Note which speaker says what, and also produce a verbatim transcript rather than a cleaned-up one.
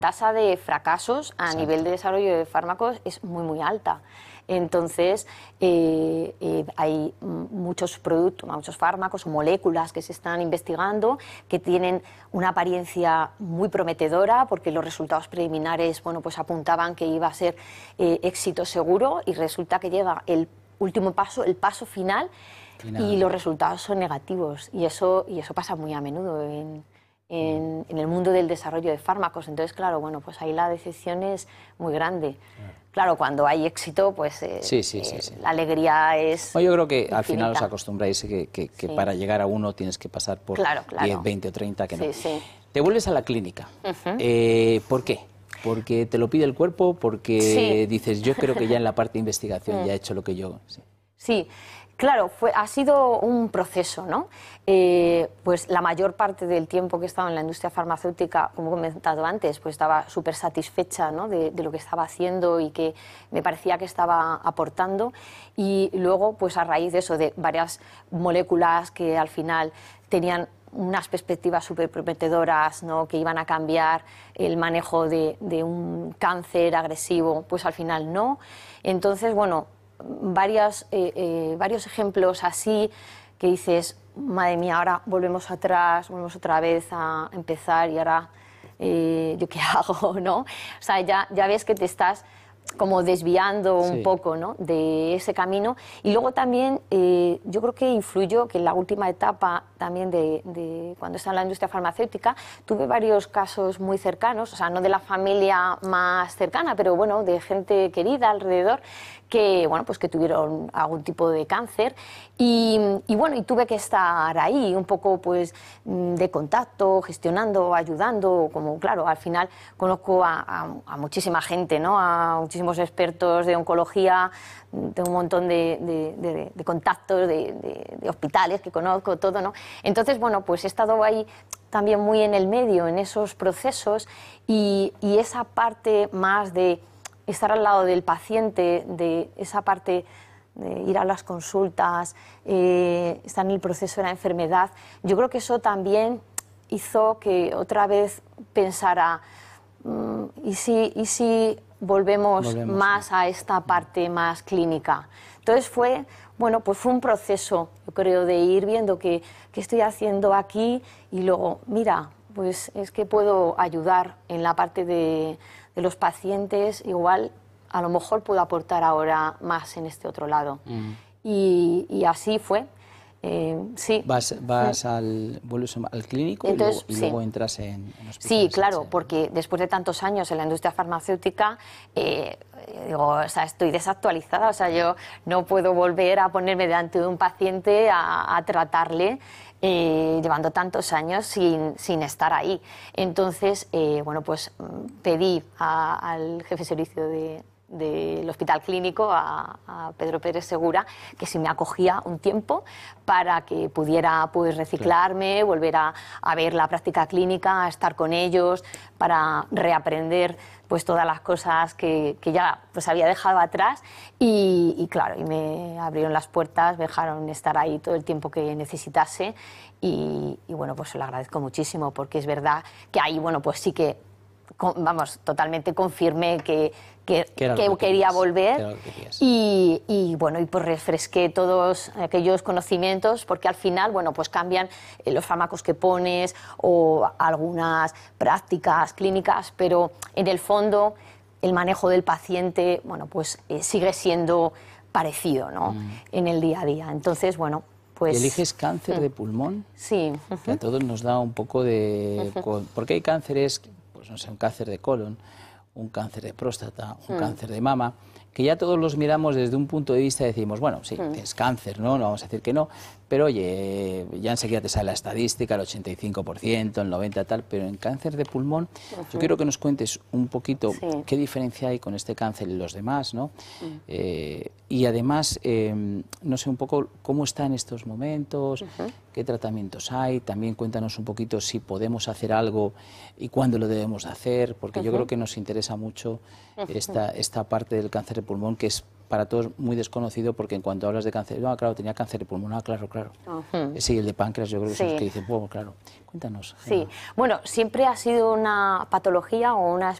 Speaker 1: tasa de fracasos a
Speaker 2: Exacto.
Speaker 1: nivel de desarrollo de fármacos es muy, muy alta. Entonces, eh, eh, hay muchos productos, muchos fármacos o moléculas que se están investigando que tienen una apariencia muy prometedora porque los resultados preliminares, bueno, pues apuntaban que iba a ser eh, éxito seguro y resulta que llega el último paso, el paso final, final. y los resultados son negativos. Y eso, y eso pasa muy a menudo en, en, en el mundo del desarrollo de fármacos. Entonces, claro, bueno, pues ahí la decepción es muy grande. Claro. Claro, cuando hay éxito, pues eh,
Speaker 2: sí, sí, sí,
Speaker 1: eh,
Speaker 2: sí.
Speaker 1: la alegría es
Speaker 2: bueno, yo creo que
Speaker 1: infinita.
Speaker 2: Al final os acostumbráis que, que, que sí. para llegar a uno tienes que pasar por
Speaker 1: claro, claro.
Speaker 2: diez, veinte o treinta que
Speaker 1: sí,
Speaker 2: no.
Speaker 1: Sí.
Speaker 2: Te vuelves a la clínica.
Speaker 1: Uh-huh.
Speaker 2: eh, ¿Por qué? ¿Porque te lo pide el cuerpo? ¿Porque sí. dices, yo creo que ya en la parte de investigación ya he hecho lo que yo...? Sí.
Speaker 1: Sí, claro, fue, ha sido un proceso, ¿no? Eh, pues la mayor parte del tiempo que he estado en la industria farmacéutica, como he comentado antes, pues estaba súper satisfecha, ¿no? de, de lo que estaba haciendo y que me parecía que estaba aportando. Y luego, pues a raíz de eso, de varias moléculas que al final tenían unas perspectivas súper prometedoras, ¿no? Que iban a cambiar el manejo de, de un cáncer agresivo, pues al final no. Entonces, bueno... Varias, eh, eh, varios ejemplos así que dices, madre mía, ahora volvemos atrás, volvemos otra vez a empezar y ahora eh, ¿yo qué hago? ¿No? O sea, ya, ya ves que te estás como desviando un sí. poco, ¿no? de ese camino. Y luego también eh, yo creo que influyó que en la última etapa también de, de cuando estaba en la industria farmacéutica tuve varios casos muy cercanos, o sea, no de la familia más cercana, pero bueno, de gente querida alrededor que, bueno, pues que tuvieron algún tipo de cáncer y, y bueno, y tuve que estar ahí un poco pues de contacto, gestionando, ayudando, como claro, al final conozco a, a, a muchísima gente, ¿no? A muchísimos expertos de oncología, tengo un montón de, de, de, de contactos, de, de, de hospitales que conozco, todo, ¿no? Entonces, bueno, pues he estado ahí también muy en el medio, en esos procesos y, y esa parte más de estar al lado del paciente, de esa parte de ir a las consultas, eh, estar en el proceso de la enfermedad, yo creo que eso también hizo que otra vez pensara, mmm, ¿y si, y si volvemos, volvemos más sí. a esta parte más clínica? Entonces fue, bueno, pues fue un proceso, yo creo, de ir viendo qué estoy haciendo aquí y luego, mira, pues es que puedo ayudar en la parte de... de los pacientes, igual a lo mejor puedo aportar ahora más en este otro lado. Mm. Y, y así fue. Eh, sí.
Speaker 2: Vas, vas sí. al, vuelves al clínico Entonces, y, luego, y sí. luego entras en, en hospitales.
Speaker 1: Sí, claro, porque después de tantos años en la industria farmacéutica, eh, digo, o sea, estoy desactualizada, o sea, yo no puedo volver a ponerme delante de un paciente a, a tratarle. Eh, llevando tantos años sin, sin estar ahí. Entonces, eh, bueno, pues pedí a, al jefe de servicio de, del Hospital Clínico, a, a Pedro Pérez Segura, que si me acogía un tiempo para que pudiera pues reciclarme, claro. volver a, a ver la práctica clínica, a estar con ellos, para reaprender pues todas las cosas que, que ya pues había dejado atrás y, y claro, y me abrieron las puertas, me dejaron estar ahí todo el tiempo que necesitase y, y bueno, pues se lo agradezco muchísimo porque es verdad que ahí, bueno, pues sí que, vamos, totalmente confirmé que, que, que, que quería querías, volver que y, y bueno, y pues refresqué todos aquellos conocimientos porque al final, bueno, pues cambian los fármacos que pones o algunas prácticas clínicas, pero en el fondo el manejo del paciente, bueno, pues eh, sigue siendo parecido, ¿no? Mm. En el día a día. Entonces, bueno, pues...
Speaker 2: ¿Y eliges cáncer mm. de pulmón?
Speaker 1: Sí.
Speaker 2: Que a todos nos da un poco de... Uh-huh. Porque hay cánceres, pues no sé, un cáncer de colon, un cáncer de próstata, un mm. cáncer de mama, que ya todos los miramos desde un punto de vista y decimos, bueno, sí, mm. es cáncer, ¿no? No vamos a decir que no, pero oye, ya enseguida te sale la estadística, el ochenta y cinco por ciento, el noventa por ciento tal, pero en cáncer de pulmón, uh-huh. yo quiero que nos cuentes un poquito sí. qué diferencia hay con este cáncer y los demás, ¿no? Mm. Eh, y además, eh, no sé, un poco cómo está en estos momentos, uh-huh. qué tratamientos hay, también cuéntanos un poquito si podemos hacer algo y cuándo lo debemos hacer, porque uh-huh. yo creo que nos interesa mucho uh-huh. esta, esta parte del cáncer de pulmón, que es para todos muy desconocido, porque en cuanto hablas de cáncer, no, claro, tenía cáncer de pulmón, ah, claro, claro. Uh-huh. Sí, el de páncreas, yo creo que
Speaker 1: sí.
Speaker 2: son los que dicen, bueno, claro. Cuéntanos.
Speaker 1: Sí, bueno, siempre ha sido una patología o una